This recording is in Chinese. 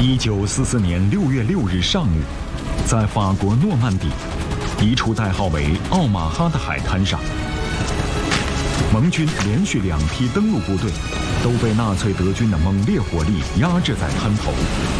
1944年6月6日上午，在法国诺曼底一处代号为奥马哈的海滩上，盟军连续2批登陆部队都被纳粹德军的猛烈火力压制在滩头。